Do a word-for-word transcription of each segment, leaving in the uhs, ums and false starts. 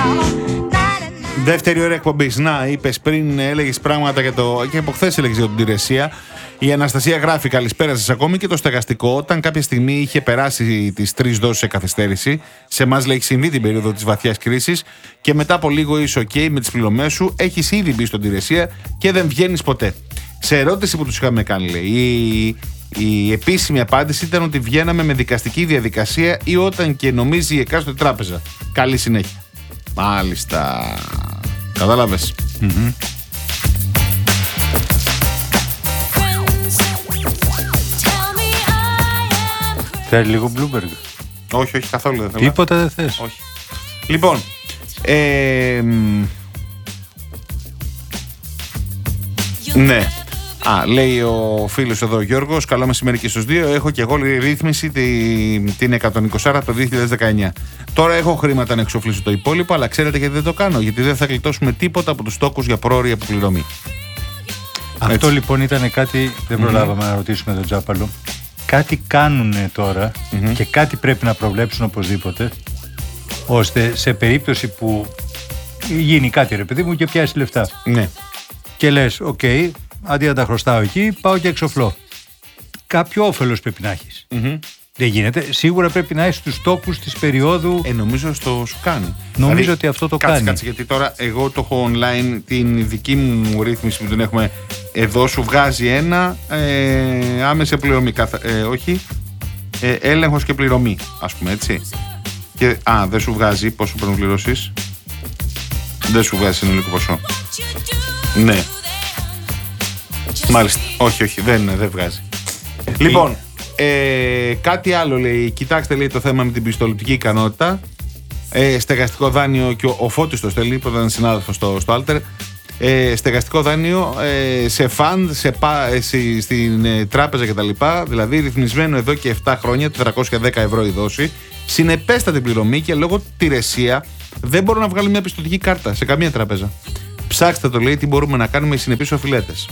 Δεύτερη ώρα εκπομπής. Να, είπες πριν, έλεγες πράγματα για το. Και από χθες έλεγες για την υπηρεσία. Η Αναστασία γράφει: καλησπέρα σας. Ακόμη και το στεγαστικό, όταν κάποια στιγμή είχε περάσει τις τρεις δόσεις σε καθυστέρηση, σε εμάς λέει έχει συμβεί την περίοδο της βαθιάς κρίσης, και μετά από λίγο είσαι OK με τις πληρωμές σου, έχεις ήδη μπει στην υπηρεσία και δεν βγαίνεις ποτέ. Σε ερώτηση που τους είχαμε κάνει, λέει, η, η επίσημη απάντηση ήταν ότι βγαίναμε με δικαστική διαδικασία ή όταν και νομίζει η εκάστοτε τράπεζα. Καλή συνέχεια. Μάλιστα. Κατάλαβες. Mm-hmm. Θέλει λίγο Bloomberg? Όχι, όχι, καθόλου δεν θέλω. Τίποτα δεν θες? Όχι. Λοιπόν, ε, ναι. Α, λέει ο φίλος εδώ ο Γιώργος, καλό μεσημέρι και στους δύο. Έχω και εγώ ρύθμιση την, την εκατόν είκοσι από το δύο χιλιάδες δεκαεννιά. Τώρα έχω χρήματα να εξοφλήσω το υπόλοιπο, αλλά ξέρετε γιατί δεν το κάνω? Γιατί δεν θα γλιτώσουμε τίποτα από τους τόκους για πρόωρη αποπληρωμή. Αυτό έτσι λοιπόν ήταν κάτι, δεν προλάβαμε mm-hmm. να ρωτήσουμε τον Τζάπαλο. Κάτι κάνουν τώρα mm-hmm. και κάτι πρέπει να προβλέψουν οπωσδήποτε, ώστε σε περίπτωση που γίνει κάτι, ρε παιδί μου, και πιάσει λεφτά. Ναι. Και λες, οκ, okay, αντί να τα χρωστάω εκεί, πάω και εξοφλώ. Κάποιο όφελος πρέπει να έχεις. Mm-hmm. Δεν γίνεται. Σίγουρα πρέπει να έχεις τους τόκους της περίοδου. Ε, νομίζω στο σου κάνει. Νομίζω δηλαδή, ότι αυτό το κάτσε, κάνει. Κάτσε, γιατί τώρα εγώ το έχω online, την δική μου ρύθμιση που την έχουμε εδώ, σου βγάζει ένα ε, άμεση πληρωμή. Καθα, ε, όχι, ε, έλεγχος και πληρωμή, ας πούμε, έτσι. Και, α, δεν σου βγάζει πόσο πρέπει να πληρώσεις. Δεν σου βγάζει συνολικό ποσό. Ναι. Μάλιστα. Όχι, όχι, δεν, δεν βγάζει. Λοιπόν, ε, κάτι άλλο λέει. Κοιτάξτε, λέει, το θέμα με την πιστοληπτική ικανότητα. Ε, στεγαστικό δάνειο, και ο, ο Φώτης το στέλνει, που ήταν συνάδελφος στο, στο Alter. Ε, στεγαστικό δάνειο ε, σε φαντ, σε, σε, στην ε, τράπεζα κτλ. Δηλαδή ρυθμισμένο εδώ και επτά χρόνια, τετρακόσια δέκα ευρώ η δόση. Συνεπέστατη πληρωμή και λόγω τηρεσία δεν μπορώ να βγάλω μια πιστωτική κάρτα σε καμία τράπεζα. Ψάξτε το, λέει, τι μπορούμε να κάνουμε οι συνεπείς οφειλέτες.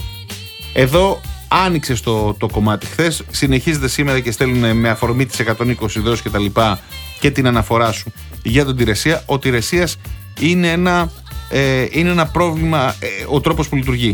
Εδώ άνοιξε το, το κομμάτι χθες, συνεχίζεται σήμερα και στέλνουν με αφορμή τις εκατόν είκοσι δόσεις και τα λοιπά και την αναφορά σου για τον τηρεσία. Ο τηρεσίας είναι ένα, ε, είναι ένα πρόβλημα, ε, ο τρόπος που λειτουργεί.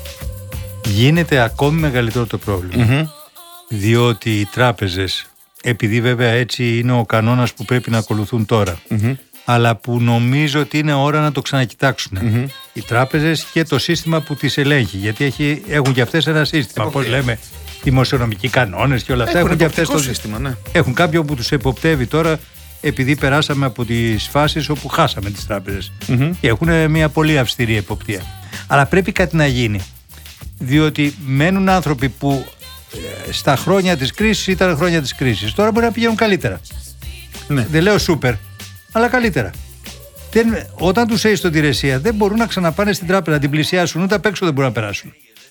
Γίνεται ακόμη μεγαλύτερο το πρόβλημα. Mm-hmm. Διότι οι τράπεζες, επειδή βέβαια έτσι είναι ο κανόνας που πρέπει να ακολουθούν τώρα, mm-hmm. αλλά που νομίζω ότι είναι ώρα να το ξανακοιτάξουν. Mm-hmm. Οι τράπεζες και το σύστημα που τις ελέγχει. Γιατί έχει, έχουν και αυτές ένα σύστημα. Πώς λέμε, δημοσιονομικοί κανόνες και όλα αυτά. Έχουν, έχουν και αυτές το σύστημα. Ναι. Έχουν κάποιον που τους εποπτεύει τώρα, επειδή περάσαμε από τις φάσεις όπου χάσαμε τις τράπεζες. Mm-hmm. Και έχουν μια πολύ αυστηρή εποπτεία. Αλλά πρέπει κάτι να γίνει. Διότι μένουν άνθρωποι που ε, στα χρόνια της κρίσης ήταν χρόνια της κρίσης. Τώρα μπορεί να πηγαίνουν καλύτερα. Ναι. Δεν λέω σούπερ, αλλά καλύτερα. Δεν, όταν τους έχεις στον τηρεσία, δεν μπορούν να ξαναπάνε στην τράπεζα να την πλησιάσουν, ούτε απ' έξω δεν μπορούν να περάσουν.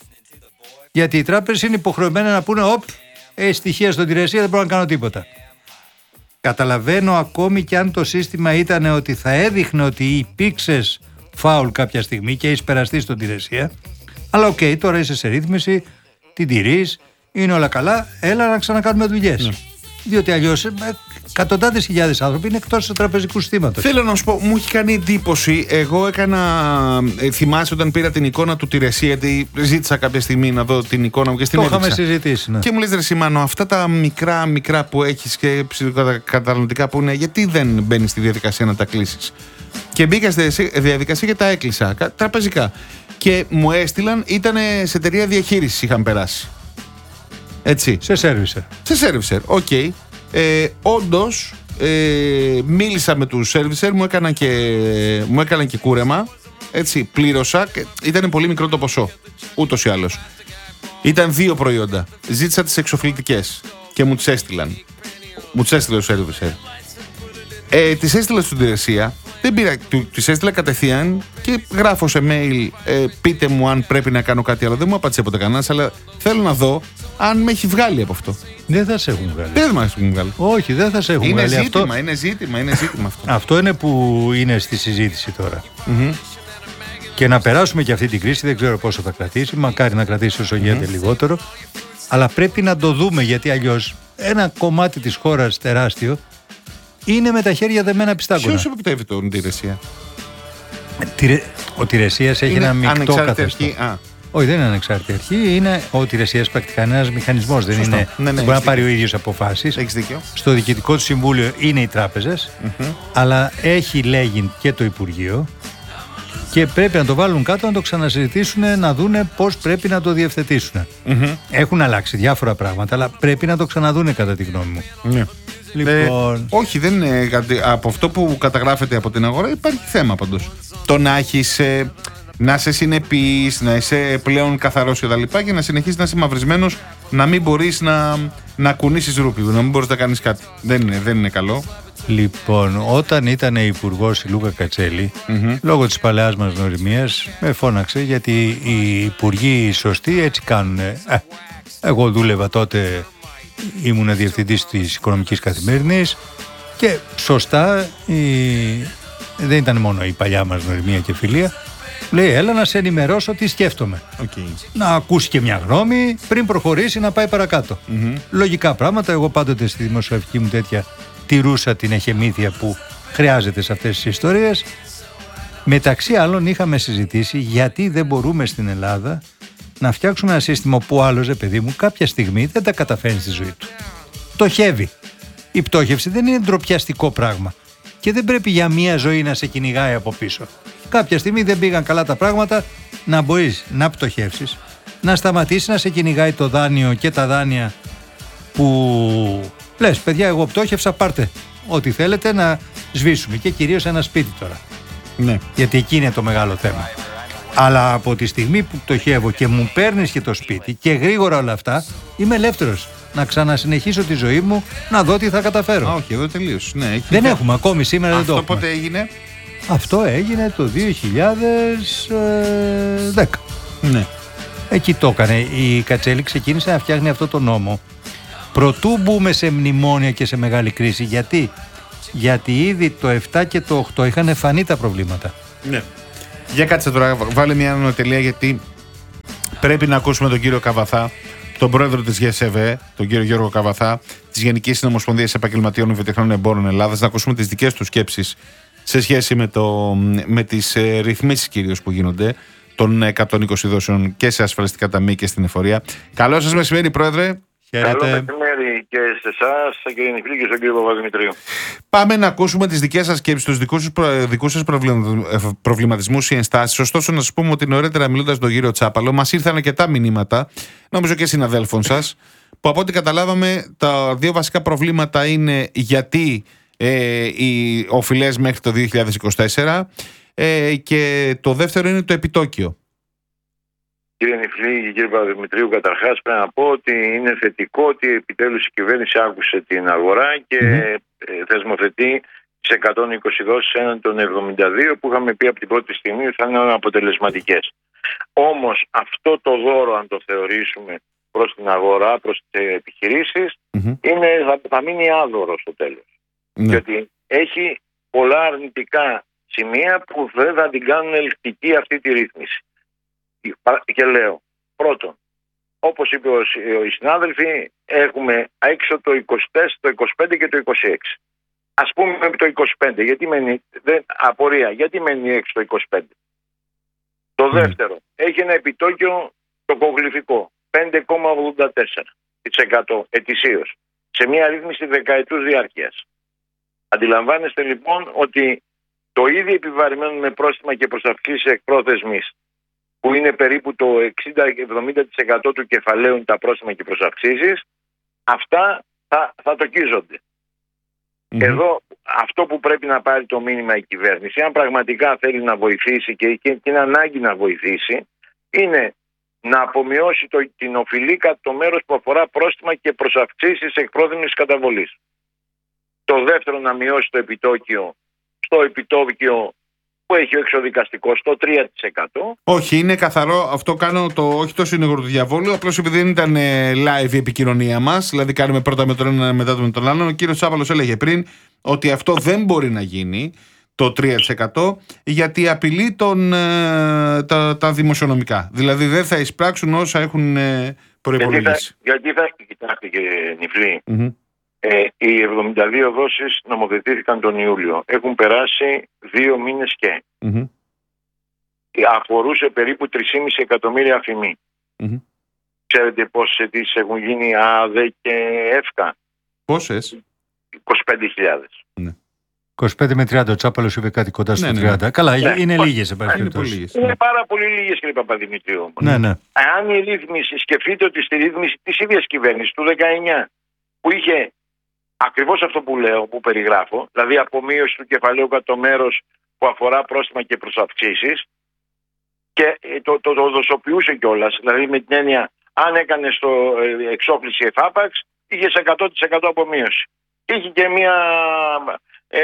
Γιατί οι τράπεζες είναι υποχρεωμένοι να πούνε: Οπ, έχει στοιχεία στον τηρεσία, δεν μπορώ να κάνω τίποτα. Καταλαβαίνω ακόμη και αν το σύστημα ήταν ότι θα έδειχνε ότι υπήρξες φάουλ κάποια στιγμή και έχεις περαστεί στον τηρεσία. Αλλά οκ, okay, τώρα είσαι σε ρύθμιση, την τηρείς, είναι όλα καλά, έλα να ξανακάνουμε δουλειές. Ναι. Διότι αλλιώς εκατοντάδες χιλιάδες άνθρωποι είναι εκτός του τραπεζικού συστήματος. Θέλω να σου πω, μου έχει κάνει εντύπωση. Εγώ έκανα. Ε, θυμάσαι όταν πήρα την εικόνα του τηρεσία, γιατί ζήτησα κάποια στιγμή να δω την εικόνα μου και στην έδειξα. Το είχαμε συζητήσει. Ναι. Και μου λες, ρε Σιμάνο, αυτά τα μικρά μικρά που έχεις και καταναλωτικά που είναι, γιατί δεν μπαίνεις στη διαδικασία να τα κλείσεις? Και μπήκα στη διαδικασία και τα έκλεισα τραπεζικά. Και μου έστειλαν, ήταν σε εταιρεία διαχείρισης, είχαν περάσει. Έτσι. Σε σέρβισερ. Σε σέρβισερ, οκ. Okay. Ε, όντως, ε, μίλησα με τους σέρβισερ, μου έκαναν και, μου έκαναν και κούρεμα. Έτσι, πλήρωσα. Ήταν πολύ μικρό το ποσό. Ούτως ή άλλως. Ήταν δύο προϊόντα. Ζήτησα τις εξοφλητικές και μου τις έστειλαν. Μου τις έστειλε ο σέρβισερ. Ε, τις έστειλα στην υπηρεσία. Δεν πήρα, τις έστειλα κατευθείαν και γράφω σε mail, ε, πείτε μου αν πρέπει να κάνω κάτι άλλο. Δεν μου απάντησε ποτέ κανένας, αλλά θέλω να δω αν με έχει βγάλει από αυτό. Δεν θα σε έχουν βγάλει. Δεν μας έχουν βγάλει. Όχι, δεν θα σε έχουν είναι βγάλει. Ζήτημα, αυτό... Είναι ζήτημα, είναι ζήτημα αυτό. Αυτό είναι που είναι στη συζήτηση τώρα. Mm-hmm. Και να περάσουμε και αυτή την κρίση, δεν ξέρω πόσο θα κρατήσει. Μακάρι να κρατήσει όσο γίνεται mm-hmm. λιγότερο. Αλλά πρέπει να το δούμε, γιατί αλλιώς ένα κομμάτι της χώρας τεράστιο είναι με τα χέρια δεμένα πιστάκωνα. Ποιος εποπτεύει την υπηρεσία? Ο Τηρεσίας έχει είναι ένα μεικτό καθεστώς. Όχι, δεν είναι ανεξάρτητη αρχή. Είναι ο Τηρεσίας πρακτικά είναι ένας μηχανισμός. Δεν είναι. Ναι, ναι, μπορεί να πάρει ο ίδιος αποφάσεις. Έχεις δίκιο. Στο διοικητικό του συμβούλιο είναι οι τράπεζες, mm-hmm. αλλά έχει λέγει και το Υπουργείο και πρέπει να το βάλουν κάτω, να το ξανασυζητήσουν, να δούνε πώς πρέπει να το διευθετήσουν. Mm-hmm. Έχουν αλλάξει διάφορα πράγματα, αλλά πρέπει να το ξαναδούνε κατά τη γνώμη μου. Ναι. Λοιπόν... Ε, όχι, δεν είναι. Από αυτό που καταγράφεται από την αγορά υπάρχει θέμα πάντως. Το να έχεις. Ε, να είσαι συνεπής, να είσαι πλέον καθαρός και τα λοιπά και να συνεχίσεις να είσαι μαυρισμένος, να μην μπορείς να, να κουνήσεις ρούπι, να μην μπορείς να κάνεις κάτι. Δεν είναι, δεν είναι καλό. Λοιπόν, όταν ήταν υπουργός η Λούκα Κατσέλη, mm-hmm. λόγω της παλαιάς μας γνωριμίας, με φώναξε γιατί οι υπουργοί σωστοί έτσι κάνουν. Ε, εγώ δούλευα τότε, ήμουν διευθυντής της Οικονομικής Καθημερινής και σωστά η... δεν ήταν μόνο η παλιά μας γνωριμία και φιλία. Λέει, έλα να σε ενημερώσω τι σκέφτομαι. Okay. Να ακούσει και μια γνώμη πριν προχωρήσει να πάει παρακάτω. Mm-hmm. Λογικά πράγματα. Εγώ πάντοτε στη δημοσιογραφική μου τέτοια τηρούσα την εχεμήθεια που χρειάζεται σε αυτές τις ιστορίες. Μεταξύ άλλων είχαμε συζητήσει γιατί δεν μπορούμε στην Ελλάδα να φτιάξουμε ένα σύστημα που άλλος, παιδί μου, κάποια στιγμή δεν τα καταφέρνει στη ζωή του. Πτωχεύει. Η πτώχευση δεν είναι ντροπιαστικό πράγμα. Και δεν πρέπει για μία ζωή να σε κυνηγάει από πίσω. Κάποια στιγμή δεν πήγαν καλά τα πράγματα, να μπορείς να πτωχεύσεις, να σταματήσει να σε κυνηγάει το δάνειο και τα δάνεια που λες, παιδιά, εγώ πτώχευσα, πάρτε ό,τι θέλετε να σβήσουμε και κυρίως ένα σπίτι τώρα. Ναι. Γιατί εκεί είναι το μεγάλο θέμα. Αλλά από τη στιγμή που πτωχεύω και μου παίρνεις και το σπίτι και γρήγορα όλα αυτά, είμαι ελεύθερος να ξανασυνεχίσω τη ζωή μου, να δω τι θα καταφέρω. Α, όχι, εδώ τελείωσε. Ναι, έχει δεν και... έχουμε ακόμη σήμερα. Αυτό δεν το πότε έγινε? Αυτό έγινε το δύο χιλιάδες δέκα. Ναι. Εκεί το έκανε. Η Κατσέλη ξεκίνησε να φτιάχνει αυτό το νόμο. Προτού μπούμε σε μνημόνια και σε μεγάλη κρίση. Γιατί? Γιατί ήδη το επτά και το οκτώ είχαν φανεί τα προβλήματα. Ναι. Για κάτσε τώρα, βάλε μια ανωτελεία γιατί πρέπει να ακούσουμε τον κύριο Καβαθά, τον πρόεδρο της ΓΕΣΕΒΕ, τον κύριο Γιώργο Καβαθά, της Γενικής Συνομοσπονδίας Επαγγελματιών Βιοτεχνών Εμπόρων Ελλάδας, να ακούσουμε τις δικές τους σκέψεις σε σχέση με, το, με τις ε, ρυθμίσεις κυρίως που γίνονται των εκατόν είκοσι δόσεων και σε ασφαλιστικά ταμεία και στην εφορία. Καλό σας μεσημέρι, πρόεδρε. Χαίρετε. Καλό μεσημέρι και σε εσάς, κύριε Νιφλή, και στον κύριο Παπαδημητρίου. Πάμε να ακούσουμε τις δικές σας σκέψεις, τους δικούς σας, προ... δικούς σας προβληματισμούς ή ενστάσεις. Ωστόσο, να σας πούμε ότι νωρίτερα μιλώντας τον κύριο Τσάπαλο, μας ήρθαν αρκετά μηνύματα, νομίζω και συναδέλφων σας, που από ό,τι καταλάβαμε, τα δύο βασικά προβλήματα είναι γιατί ε, οι οφειλές μέχρι το δύο χιλιάδες είκοσι τέσσερα ε, και το δεύτερο είναι το επιτόκιο. Κύριε Νιφλή και κύριε Παπαδημητρίου, καταρχάς πρέπει να πω ότι είναι θετικό ότι επιτέλους η κυβέρνηση άκουσε την αγορά και mm-hmm. θεσμοθετεί τις εκατόν είκοσι δόσεις έναν των εβδομήντα δύο που είχαμε πει από την πρώτη στιγμή ότι θα είναι αποτελεσματικές. Όμως αυτό το δώρο, αν το θεωρήσουμε προς την αγορά, προς τις επιχειρήσεις, mm-hmm. είναι, θα, θα μείνει άδωρο στο τέλος. Mm-hmm. Γιατί έχει πολλά αρνητικά σημεία που δεν θα την κάνουν ελκυστική αυτή τη ρύθμιση. Και λέω, πρώτον, όπως είπε οι συνάδελφοι, έχουμε έξω το είκοσι τέσσερα, το είκοσι πέντε και το είκοσι έξι. Ας πούμε το είκοσι πέντε, γιατί μένει, δεν, απορία, γιατί μένει έξω το είκοσι πέντε. Το δεύτερο, έχει ένα επιτόκιο το κογλυφικό, πέντε κόμμα ογδόντα τέσσερα τοις εκατό ετησίως, σε μια ρύθμιση δεκαετούς διάρκειας. Αντιλαμβάνεστε λοιπόν ότι το ίδιο επιβαρημένο με πρόστιμα και προσαυξήσεις εκπρόθεσμης, που είναι περίπου το εξήντα με εβδομήντα τοις εκατό του κεφαλαίου είναι τα πρόστιμα και προσαυξήσεις, αυτά θα, θα τοκίζονται. Mm-hmm. Εδώ αυτό που πρέπει να πάρει το μήνυμα η κυβέρνηση, αν πραγματικά θέλει να βοηθήσει και, και, και είναι ανάγκη να βοηθήσει, είναι να απομειώσει το, την οφειλή κατά το μέρος που αφορά πρόστιμα και προσαυξήσεις εκπρόθεσμης καταβολής. Το δεύτερο, να μειώσει το επιτόκιο στο επιτόκιο που έχει ο εξοδικαστικός στο τρία τοις εκατό. Όχι, είναι καθαρό. Αυτό κάνω το, όχι το σύνολο του διαβόλου. Απλώς επειδή δεν ήταν live η επικοινωνία μας, δηλαδή κάνουμε πρώτα με τον ένα μετά με τον άλλον. Ο κύριος Τσάπαλος έλεγε πριν ότι αυτό δεν μπορεί να γίνει, το τρία τοις εκατό, γιατί απειλεί τον, τα, τα δημοσιονομικά. Δηλαδή δεν θα εισπράξουν όσα έχουν προϋπολογίσει. Γιατί θα, γιατί θα κοιτάξτε, κύριε Νιφλή, mm-hmm. Ε, οι εβδομήντα δύο δόσεις νομοθετήθηκαν τον Ιούλιο. Έχουν περάσει δύο μήνες και. Mm-hmm. αφορούσε περίπου τρία κόμμα πέντε εκατομμύρια αφημί. Mm-hmm. Ξέρετε πόσες αιτήσεις έχουν γίνει ΑΔΕ και ΕΦΚΑ? Πόσες? είκοσι πέντε χιλιάδες. Ναι. είκοσι πέντε με τριάντα, ο Τσάπαλος είπε κάτι κοντά στο ναι, ναι. τριάντα. Καλά, ναι. είναι ναι. λίγες. Είναι, είναι, είναι πάρα πολύ λίγες, κύριε Παπαδημητρίου. Ναι, ναι. Αν η ρύθμιση, σκεφτείτε ότι στη ρύθμιση της ίδιας κυβέρνησης του δεκαεννιά, που είχε ακριβώς αυτό που λέω, που περιγράφω, δηλαδή απομείωση του κεφαλαίου κατά το μέρος που αφορά πρόστιμα και προσαυξήσεις, και το, το, το δοσοποιούσε κιόλας, δηλαδή με την έννοια, αν έκανε στο ε, εξόφληση εφάπαξ, είχε σε εκατό τοις εκατό απομείωση. Είχε και μια ε,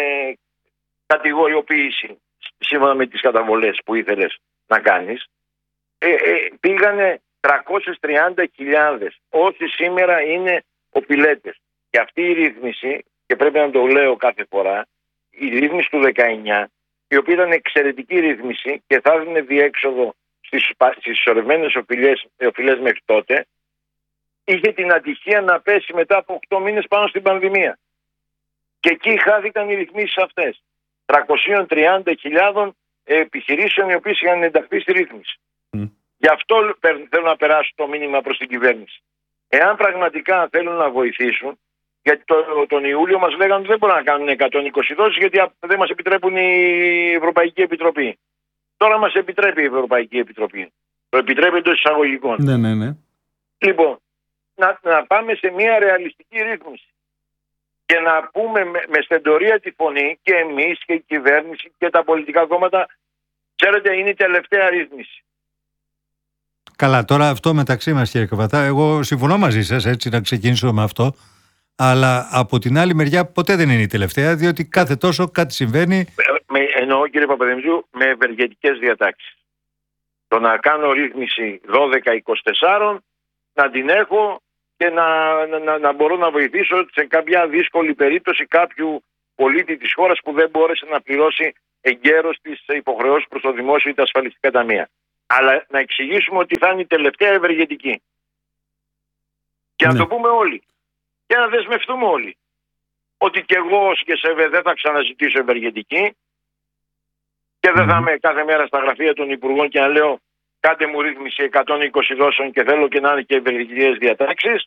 κατηγοριοποίηση σύμφωνα με τις καταβολές που ήθελες να κάνεις. Ε, ε, πήγανε τριακόσιες τριάντα χιλιάδες όσοι σήμερα είναι οφειλέτες. Και αυτή η ρύθμιση, και πρέπει να το λέω κάθε φορά, η ρύθμιση του δεκαεννιά, η οποία ήταν εξαιρετική ρύθμιση και θα έδινε διέξοδο στις, στις ισορρευμένες οφειλές, οφειλές μέχρι τότε, είχε την ατυχία να πέσει μετά από οκτώ μήνες πάνω στην πανδημία. Και εκεί χάθηκαν οι ρυθμίσεις αυτές. τριακόσιες τριάντα χιλιάδες επιχειρήσεων οι οποίες είχαν ενταχθεί στη ρύθμιση. Mm. Γι' αυτό θέλω να περάσω το μήνυμα προς την κυβέρνηση. Εάν πραγματικά θέλουν να βοηθήσουν, γιατί το, τον Ιούλιο μας λέγανε ότι δεν μπορούν να κάνουν εκατόν είκοσι δόσεις γιατί δεν μας επιτρέπουν η Ευρωπαϊκή Επιτροπή. Τώρα μας επιτρέπει η Ευρωπαϊκή Επιτροπή. Το επιτρέπει εντός εισαγωγικών. Ναι, ναι, ναι. Λοιπόν, να, να πάμε σε μια ρεαλιστική ρύθμιση και να πούμε με, με στεντορία τη φωνή και εμείς και η κυβέρνηση και τα πολιτικά κόμματα, ξέρετε, είναι η τελευταία ρύθμιση. Καλά, τώρα αυτό μεταξύ μας, κύριε Καβατά, εγώ συμφωνώ μαζί σας, έτσι να ξεκινήσω με αυτό, αλλά από την άλλη μεριά ποτέ δεν είναι η τελευταία, διότι κάθε τόσο κάτι συμβαίνει. Με, εννοώ, κύριε Παπαδημητρίου, με ευεργετικές διατάξεις. Το να κάνω ρύθμιση δώδεκα είκοσι τέσσερα, να την έχω και να, να, να μπορώ να βοηθήσω σε κάποια δύσκολη περίπτωση κάποιου πολίτη της χώρας που δεν μπόρεσε να πληρώσει εγκαίρως τις υποχρεώσεις προς το δημόσιο ή τα ασφαλιστικά ταμεία. Αλλά να εξηγήσουμε ότι θα είναι η τελευταία ευεργετική. Και να ναι. το πούμε όλοι. Και να δεσμευτούμε όλοι. Ότι και εγώ ως και ΣΕΒΕ δεν θα ξαναζητήσω ευεργετική και δεν mm. θα είμαι κάθε μέρα στα γραφεία των Υπουργών και να λέω κάντε μου ρύθμιση εκατόν είκοσι δόσεων και θέλω και να είναι και ευεργετικές διατάξεις.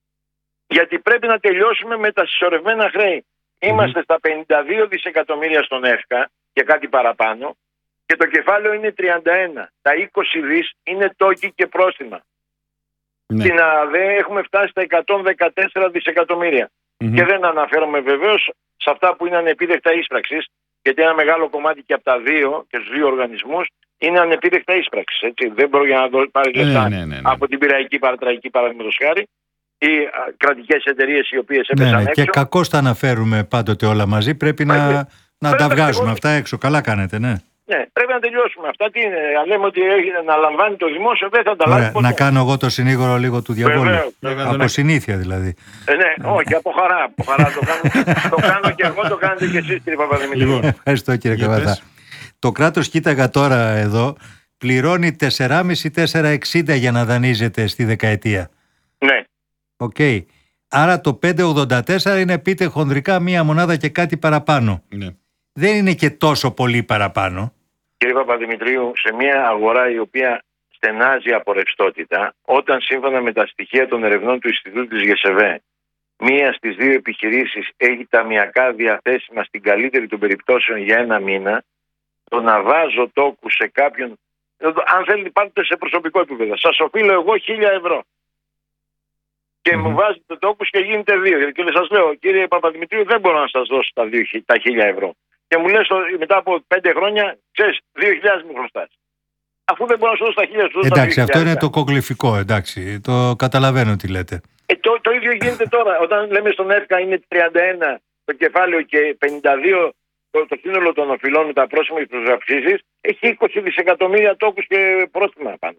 Γιατί πρέπει να τελειώσουμε με τα συσσωρευμένα χρέη. Mm. Είμαστε στα πενήντα δύο δισεκατομμύρια στον ΕΦΚΑ και κάτι παραπάνω. Και το κεφάλαιο είναι τριάντα ένα. Τα είκοσι δις είναι τόκοι και πρόστιμα. Ναι. Στην ΑΔΕ έχουμε φτάσει στα εκατόν δεκατέσσερα δισεκατομμύρια. Mm-hmm. Και δεν αναφέρομαι βεβαίως σε αυτά που είναι ανεπίδεκτα ίσπραξης, γιατί ένα μεγάλο κομμάτι και από τα δύο και στους δύο οργανισμούς είναι ανεπίδεκτα ίσπραξης. Έτσι. Δεν μπορεί να πάρει λεφτά ναι, ναι, ναι, ναι. από την πειραϊκή παρατραϊκή παραδείγματος χάρη ή κρατικές εταιρείες οι οποίες έπεσαν ναι, ναι. έξω. Και κακώς τα αναφέρουμε πάντοτε όλα μαζί. Πρέπει να, να, να τα βγάζουμε εγώ... αυτά έξω. Καλά κάνετε, ναι. Ναι, πρέπει να τελειώσουμε αυτά. Τι είναι, αν λέμε ότι έχει να λαμβάνει το δημόσιο, δεν θα τα λάβει. Να κάνω εγώ το συνήγορο λίγο του διαβόλου. Βεβαίως, βεβαίως, από ναι. συνήθεια δηλαδή. Ε, ναι, όχι, από χαρά. Από χαρά το, κάνω, το κάνω και εγώ, το κάνετε και εσείς, κύριε Παπαδημητρίου. Λοιπόν, ευχαριστώ, κύριε Καβατά. Το κράτος, κοίταγα τώρα εδώ, πληρώνει τέσσερα κόμμα πέντε με τέσσερα εξήντα για να δανείζεται στη δεκαετία. Ναι. Οκ. Okay. Άρα το πέντε ογδόντα τέσσερα είναι, πείτε χονδρικά, μία μονάδα και κάτι παραπάνω. Ναι. Δεν είναι και τόσο πολύ παραπάνω. Κύριε Παπαδημητρίου, σε μια αγορά η οποία στενάζει από ρευστότητα, όταν σύμφωνα με τα στοιχεία των ερευνών του Ινστιτούτου της ΓΕΣΕΒΕ, μία στις δύο επιχειρήσεις έχει ταμιακά διαθέσιμα στην καλύτερη των περιπτώσεων για ένα μήνα, το να βάζω τόκους σε κάποιον, αν θέλετε πάρτε σε προσωπικό επίπεδο, σας οφείλω εγώ χίλια ευρώ. Και mm-hmm. μου βάζετε τόκους και γίνεται δύο. Και σας λέω, κύριε Παπαδημητρίου, δεν μπορώ να σας δώσω τα, δύο, τα χίλια ευρώ. Και μου λες μετά από πέντε χρόνια, ξέρεις, δύο χιλιάδες μου χρωστάς. Αφού δεν μπορώ να σου δώσω τα χίλια σου. Εντάξει, αυτό είναι το κογλυφικό, εντάξει. Το καταλαβαίνω τι λέτε. Ε, το, το ίδιο γίνεται τώρα. Όταν λέμε στον ΕΦΚΑ είναι τριάντα ένα το κεφάλαιο και πενήντα δύο το, το σύνολο των οφειλών με τα πρόσημα και τις αυξήσεις, έχει είκοσι δισεκατομμύρια τόκους και πρόστιμα πάνω.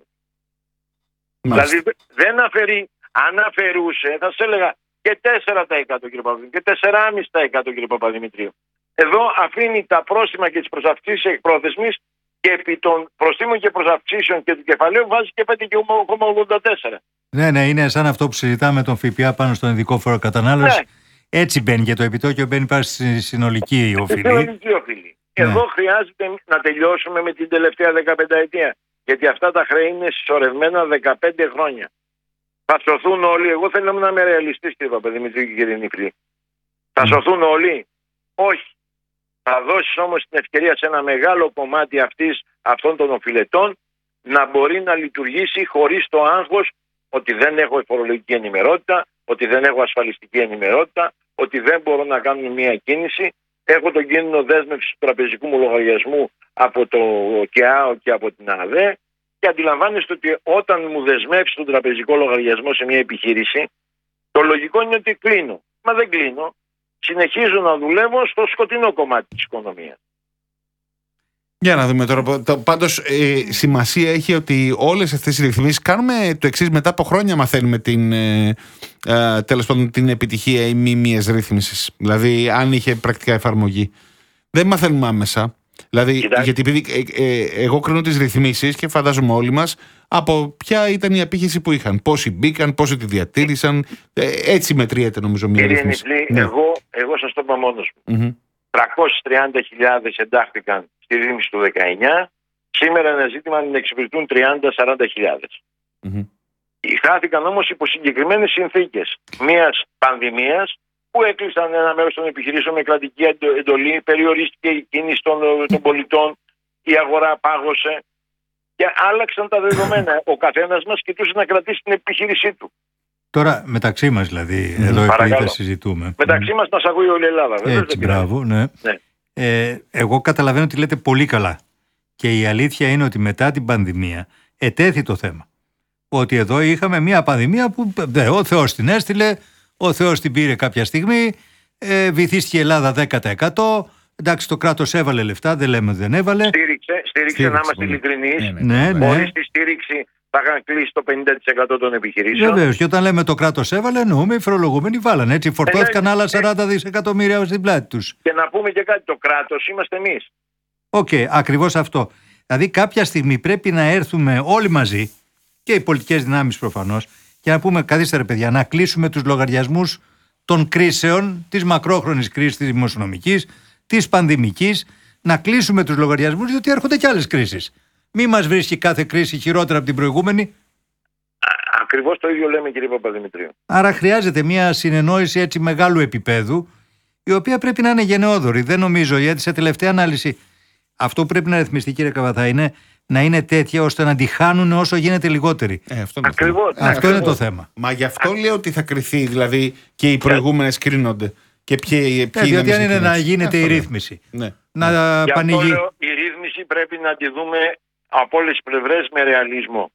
Μάλιστα. Δηλαδή δεν αφαιρεί. Αν αφαιρούσε, θα σας έλεγα και τέσσερα τοις εκατό κύριε Παπαδημητρίου και τέσσερα κόμμα πέντε τοις εκατό κύριε Παπαδημητρίου. Εδώ αφήνει τα πρόστιμα και τις προσαυξήσεις εκπρόθεσμης και επί των προστίμων και προσαυξήσεων και του κεφαλαίου βάζει και πέντε κόμμα ογδόντα τέσσερα. Ναι, ναι, είναι σαν αυτό που συζητάμε τον ΦΠΑ πάνω στον ειδικό φόρο κατανάλωση. Ναι. Έτσι μπαίνει και το επιτόκιο, μπαίνει πάλι στη συνολική οφειλή. Συνολική οφειλή. Εδώ ναι. χρειάζεται να τελειώσουμε με την τελευταία δεκαπενταετία. Γιατί αυτά τα χρέη είναι συσσωρευμένα δεκαπέντε χρόνια. Θα σωθούν όλοι. Εγώ θέλω να είμαι ρεαλιστής, κύριε Παπαδημητρίου και κύριε Νιφλή. Θα σωθούν όλοι. Όχι. Θα δώσεις όμως την ευκαιρία σε ένα μεγάλο κομμάτι αυτής, αυτών των οφειλετών να μπορεί να λειτουργήσει χωρίς το άγχος ότι δεν έχω φορολογική ενημερότητα, ότι δεν έχω ασφαλιστική ενημερότητα, ότι δεν μπορώ να κάνω μια κίνηση. Έχω τον κίνδυνο δέσμευση του τραπεζικού μου λογαριασμού από το ΚΕΑΟ και από την ΑΔΕ και αντιλαμβάνεστε ότι όταν μου δεσμεύσει τον τραπεζικό λογαριασμό σε μια επιχείρηση, το λογικό είναι ότι κλείνω. Μα δεν κλείνω. Συνεχίζω να δουλεύω στο σκοτεινό κομμάτι της οικονομίας. Για να δούμε τώρα. Πάντως ε, σημασία έχει ότι όλες αυτές οι ρυθμίσεις κάνουμε το εξής. Μετά από χρόνια μαθαίνουμε την, ε, ε, τέλος πάντων, την επιτυχία ή μη μίας ρύθμισης. Δηλαδή αν είχε πρακτικά εφαρμογή. Δεν μαθαίνουμε άμεσα. Δηλαδή, Κοιτάξτε. γιατί επειδή ε, ε, εγώ κρίνω τις ρυθμίσεις και φαντάζομαι όλοι μας από ποια ήταν η απήχηση που είχαν. Πόσοι μπήκαν, πόσοι τη διατήρησαν. Ε, έτσι μετριέται νομίζω μια Κύριε ρύθμιση. Νιφλή, ναι. εγώ, εγώ σας το είπα μόνος μου. Mm-hmm. τριακόσιες τριάντα χιλιάδες εντάχθηκαν στη ρύθμιση του δεκαεννιά. Σήμερα είναι ζήτημα να εξυπηρετούν τριάντα με σαράντα χιλιάδες. Mm-hmm. Χάθηκαν όμως υπό συγκεκριμένες συνθήκες μιας πανδημίας που έκλεισαν ένα μέρος των επιχειρήσεων με κρατική εντολή, περιορίστηκε η κίνηση των, των πολιτών, η αγορά πάγωσε και άλλαξαν τα δεδομένα. Ο καθένας μας κοιτούσε να κρατήσει την επιχείρησή του. Τώρα μεταξύ μας δηλαδή, mm. εδώ επειδή θα συζητούμε. Μεταξύ mm. μας μας ακούει όλη η Ελλάδα. Βέβαια, έτσι, μπράβο, ναι. ναι. Ε, εγώ καταλαβαίνω ότι λέτε πολύ καλά. Και η αλήθεια είναι ότι μετά την πανδημία ετέθη το θέμα. Ότι εδώ είχαμε μια πανδημία που δε, ο Θεός την έστειλε, ο Θεός την πήρε κάποια στιγμή, ε, βυθίστηκε η Ελλάδα δέκα τοις εκατό, εντάξει το κράτος έβαλε λεφτά, δεν λέμε δεν έβαλε. Στήριξε, στήριξε να είμαστε ειλικρινείς. Ναι, ναι. Χωρίς τη στήριξη θα είχαν κλείσει το πενήντα τοις εκατό των επιχειρήσεων. Βεβαίως, και όταν λέμε το κράτος έβαλε, εννοούμε οι φορολογούμενοι βάλανε. Έτσι φορτώθηκαν ε, άλλα σαράντα δισεκατομμύρια στην πλάτη τους. Και να πούμε και κάτι, το κράτος είμαστε εμείς. Οκ, okay, ακριβώς αυτό. Δηλαδή κάποια στιγμή πρέπει να έρθουμε όλοι μαζί, και οι πολιτικές δυνάμεις προφανώς, και να πούμε, καθίστε ρε παιδιά, να κλείσουμε τους λογαριασμούς των κρίσεων, της μακρόχρονης κρίσης, της δημοσιονομικής, της πανδημικής, να κλείσουμε τους λογαριασμούς, διότι έρχονται και άλλες κρίσεις. Μη μας βρίσκει κάθε κρίση χειρότερα από την προηγούμενη. Ακριβώς το ίδιο λέμε, κύριε Παπαδημητρίου. Άρα χρειάζεται μια συνεννόηση έτσι μεγάλου επίπεδου, η οποία πρέπει να είναι γενναιόδορη. Δεν νομίζω, γιατί σε τελευταία ανάλυση αυτό που πρέπει να ρυθμιστεί, κύριε Καβαθά, είναι να είναι τέτοια ώστε να τη χάνουν όσο γίνεται λιγότεροι. Ε, αυτό είναι, ακριβώς, το, αυτό είναι το θέμα. Μα γι' αυτό λέω ότι θα κριθεί, δηλαδή και οι προηγούμενες κρίνονται. Και ποιοι, ποιοι ε, διότι αν είναι να γίνεται αυτό η ρύθμιση. Ναι. Να γι' πανηγεί. αυτό λέω, η ρύθμιση πρέπει να τη δούμε από όλες τις πλευρές με ρεαλισμό.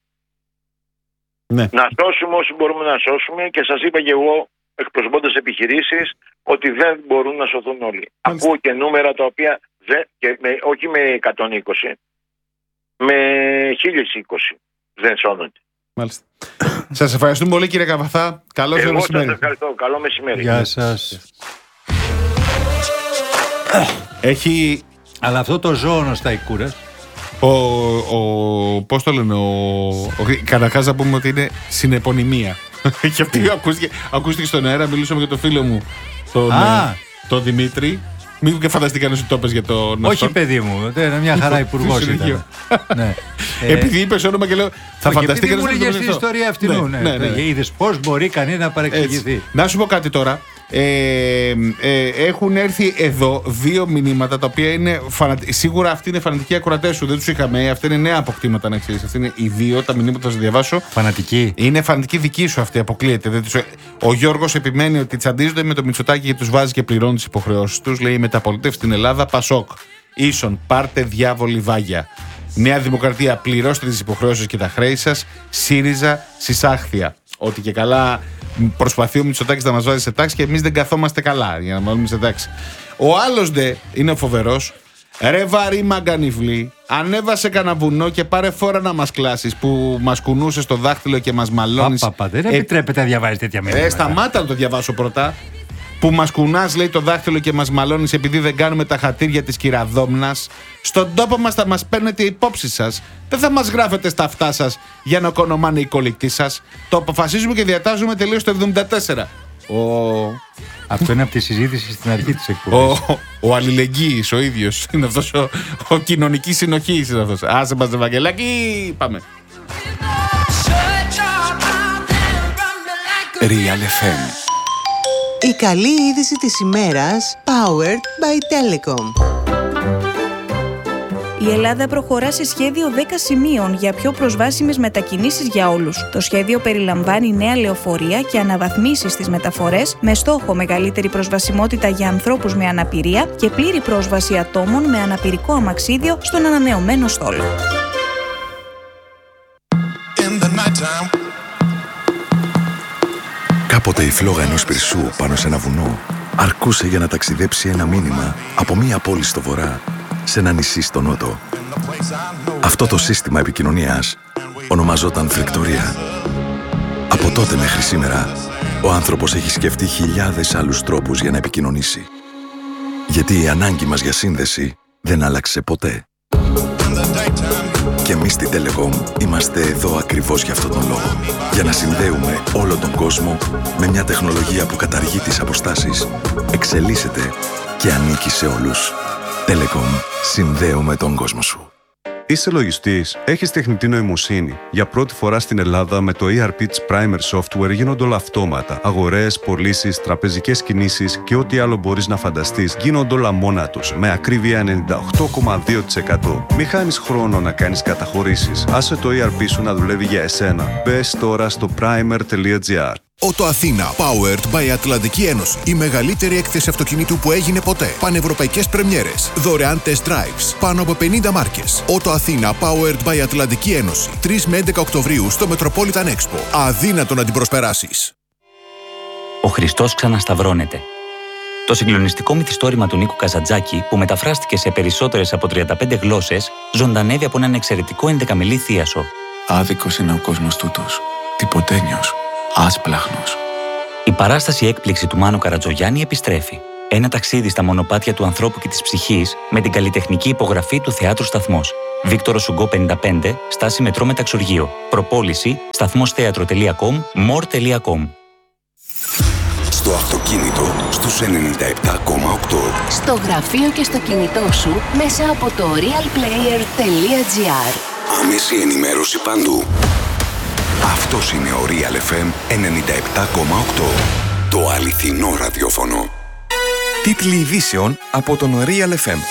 Ναι. Να σώσουμε όσοι μπορούμε να σώσουμε και σας είπα και εγώ, εκπροσωπώντας επιχειρήσεις, ότι δεν μπορούν να σωθούν όλοι. Ακούω και νούμερα τα οποία δεν, και με, όχι με εκατόν είκοσι, με χίλια είκοσι δεν σώνονται. Μάλιστα. Σας ευχαριστούμε πολύ, κύριε Καβαθά. Καλό μεσημέρι. Εγώ σας ευχαριστώ. Καλό μεσημέρι. Γεια σας. Έχει... Αλλά αυτό το ζώο στα Ικούρας. Ο, ο, πώς το λένε, ο, ο, καταρχάς να πούμε ότι είναι συνεπωνυμία. Και αυτή ακούστηκε, ακούστηκε στον αέρα, μιλούσαμε για το φίλο μου, τον, τον Δημήτρη. Μην και φανταστεί κανείς ότι το είπες για τον... Όχι παιδί μου, είναι μια χαρά υπουργός ήταν. Ναι. Επειδή είπες όνομα και λέω, θα φανταστεί κανείς ότι το είπες. Την ιστορία αυτήν, ναι, ναι, ναι. Είδες πώς μπορεί κανείς να παρεξηγηθεί. Να σου πω κάτι τώρα. Ε, ε, έχουν έρθει εδώ δύο μηνύματα τα οποία είναι φανατι... σίγουρα αυτοί είναι φανατικοί ακροατές σου, δεν τους είχαμε. Αυτά είναι νέα αποκτήματα, να ξέρεις. Αυτά είναι οι δύο τα μηνύματα που θα σας διαβάσω. Φανατικοί. Είναι φανατικοί δικοί σου αυτοί, αποκλείεται. Δεν τους... Ο Γιώργος επιμένει ότι τσαντίζονται με το Μητσοτάκη και τους βάζει και πληρώνει τις υποχρεώσεις τους. Λέει μεταπολίτευση στην Ελλάδα, Πασόκ. Ίσον, πάρτε διάβολη βάγια. Νέα Δημοκρατία, πληρώστε τις υποχρεώσεις και τα χρέη σας. ΣΥΡΙΖΑ, συσάχθεια. Ότι και καλά προσπαθεί ο Μητσοτάκης να μας βάζει σε τάξη και εμείς δεν καθόμαστε καλά για να βάλουμε σε τάξη. Ο άλλος δε είναι φοβερός. Ρε βαρύ μαγκανιβλή, ανέβασε κανένα βουνό και πάρε φόρα να μας κλάσεις που μας κουνούσε στο δάχτυλο και μας μαλώνεις. Παπα, δεν επιτρέπεται να διαβάζεις τέτοια μηνύματα. Ε, σταμάτα να το διαβάσω πρώτα. Που μας κουνάς, λέει, το δάχτυλο και μας μαλώνεις επειδή δεν κάνουμε τα χατήρια της κυραδόμνας. Στον τόπο μας θα μας παίρνετε υπόψη σας. Δεν θα μας γράφετε στα αυτά σας για να οικονομάνε οι κολλητοί σας. Το αποφασίζουμε και διατάζουμε τελείως το εβδομήντα τέσσερα. Ο... Αυτό είναι από τη συζήτηση στην αρχή της εκπομπής. Ο, ο αλληλεγγύης ο ίδιος είναι αυτός, ο, ο κοινωνική συνοχής είναι αυτός. Άσε μας, Ευαγγελάκη, πάμε. Real εφ εμ. Η καλή είδηση της ημέρας, powered by Telecom. Η Ελλάδα προχωρά σε σχέδιο δέκα σημείων για πιο προσβάσιμες μετακινήσεις για όλους. Το σχέδιο περιλαμβάνει νέα λεωφορεία και αναβαθμίσεις στις μεταφορές με στόχο μεγαλύτερη προσβασιμότητα για ανθρώπους με αναπηρία και πλήρη πρόσβαση ατόμων με αναπηρικό αμαξίδιο στον ανανεωμένο στόλο. Κάποτε η φλόγα ενός πυρσού πάνω σε ένα βουνό αρκούσε για να ταξιδέψει ένα μήνυμα από μία πόλη στο βορρά σε ένα νησί στο νότο. Αυτό το σύστημα επικοινωνίας ονομαζόταν φρεκτορία. Από τότε μέχρι σήμερα, ο άνθρωπος έχει σκεφτεί χιλιάδες άλλους τρόπους για να επικοινωνήσει. Γιατί η ανάγκη μας για σύνδεση δεν άλλαξε ποτέ. Και εμείς στην Telecom είμαστε εδώ ακριβώς για αυτόν τον λόγο. Για να συνδέουμε όλο τον κόσμο με μια τεχνολογία που καταργεί τις αποστάσεις, εξελίσσεται και ανήκει σε όλους. Telecom. Συνδέουμε τον κόσμο σου. Είσαι λογιστής, έχεις τεχνητή νοημοσύνη. Για πρώτη φορά στην Ελλάδα με το ι αρ πι της Primer Software γίνονται όλα αυτόματα. Αγορές, πωλήσεις, τραπεζικές κινήσεις και ό,τι άλλο μπορείς να φανταστείς γίνονται όλα μόνα τους, με ακρίβεια ενενήντα οκτώ κόμμα δύο τοις εκατό. Μη χάνεις χρόνο να κάνεις καταχωρήσεις. Άσε το ι αρ πι σου να δουλεύει για εσένα. Μπες τώρα στο primer τελεία gr. Ότο Αθήνα, powered by Ατλαντική Ένωση. Η μεγαλύτερη έκθεση αυτοκινήτου που έγινε ποτέ. Πανευρωπαϊκές πρεμιέρες. Δωρεάν test drives. Πάνω από πενήντα μάρκες. Ότο Αθήνα, powered by Ατλαντική Ένωση. τρεις με έντεκα Οκτωβρίου στο Metropolitan Expo. Αδύνατο να την προσπεράσεις. Ο Χριστός ξανασταυρώνεται. Το συγκλονιστικό μυθιστόρημα του Νίκου Καζαντζάκη, που μεταφράστηκε σε περισσότερες από τριάντα πέντε γλώσσες, ζωντανεύει από έναν εξαιρετικό ενδεκαμελή θίασο. Άδικος είναι ο κόσμος τούτος. Τυποτένιος. Άσπλαχνος. Η παράσταση έκπληξη του Μάνου Καρατζογιάννη επιστρέφει. Ένα ταξίδι στα μονοπάτια του ανθρώπου και της ψυχής με την καλλιτεχνική υπογραφή του Θεάτρου Σταθμός. Βίκτορο Σουγκό πενήντα πέντε, στάση μετρό Μεταξουργείο. Προπόληση σταθμόσθέατρο τελεία κομ, μορ τελεία κομ. Στο αυτοκίνητο στους ενενήντα επτά κόμμα οκτώ. Στο γραφείο και στο κινητό σου μέσα από το realplayer τελεία gr. Άμεση ενημέρωση παντού. Αυτός είναι ο Real εφ εμ ενενήντα επτά κόμμα οκτώ. Το αληθινό ραδιόφωνο. Τίτλοι ειδήσεων από τον Real εφ εμ.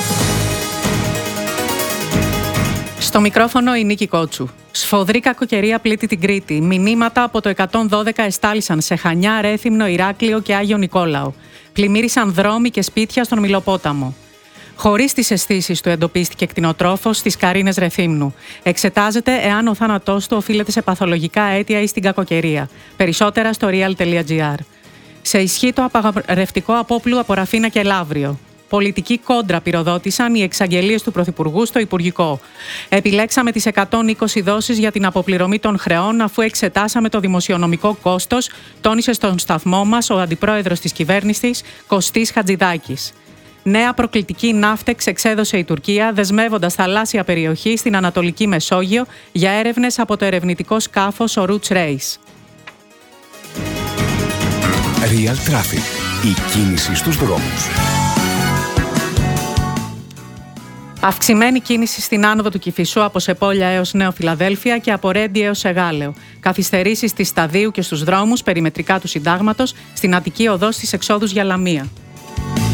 Στο μικρόφωνο η Νίκη Κότσου. Σφοδρή κακοκαιρία πλήττει την Κρήτη. Μηνύματα από το εκατόν δώδεκα εστάλησαν σε Χανιά, Ρέθυμνο, Ηράκλειο και Άγιο Νικόλαο. Πλημμύρισαν δρόμοι και σπίτια στον Μιλοπόταμο. Χωρίς τις αισθήσεις του εντοπίστηκε κτηνοτρόφος στις Καρίνες Ρεθύμνου. Εξετάζεται εάν ο θάνατός του οφείλεται σε παθολογικά αίτια ή στην κακοκαιρία. Περισσότερα στο real τελεία gr. Σε ισχύ το απαγορευτικό απόπλου από Ραφίνα και Λαύριο. Πολιτική κόντρα πυροδότησαν οι εξαγγελίες του Πρωθυπουργού στο Υπουργικό. Επιλέξαμε τις εκατόν είκοσι δόσεις για την αποπληρωμή των χρεών αφού εξετάσαμε το δημοσιονομικό κόστος, τόνισε στον σταθμό μας ο Αντιπρόεδρος της Κυβέρνησης, Κωστής Χατζηδάκης. Νέα προκλητική ναύτεξ εξέδωσε η Τουρκία, δεσμεύοντας θαλάσσια περιοχή στην Ανατολική Μεσόγειο για έρευνες από το ερευνητικό σκάφος ο Roots Race. Real Traffic. Η κίνηση στους δρόμους. Αυξημένη κίνηση στην άνοδο του Κηφισού από Σεπόλια έως Νέο Φιλαδέλφια και από Ρέντι έως Εγάλεο. Καθυστερήσεις στη Σταδίου και στους δρόμους περιμετρικά του Συντάγματος, στην Αττική Οδό στις εξόδους για Λαμία.